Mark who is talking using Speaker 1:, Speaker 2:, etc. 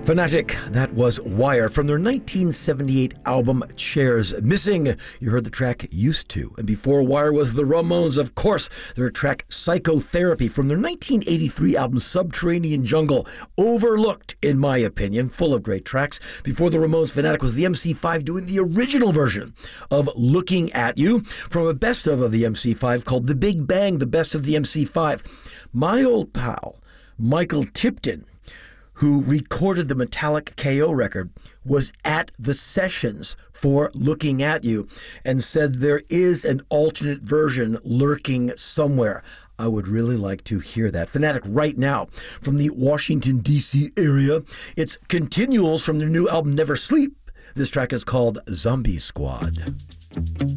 Speaker 1: Fanatic, that was Wire from their 1978 album Chairs Missing. You heard the track Used To. And before Wire was the Ramones, of course, their track Psychotherapy from their 1983 album Subterranean Jungle. Overlooked, in my opinion, full of great tracks. Before the Ramones, Fanatic was the MC5 doing the original version of Looking At You from a best of the MC5 called The Big Bang, the best of the MC5. My old pal, Michael Tipton, who recorded the Metallic KO record, was at the sessions for Looking At You and said there is an alternate version lurking somewhere. I would really like to hear that. Fanatic right now from the Washington, D.C. area. It's Continuals from their new album Never Sleep. This track is called Zombie Squad.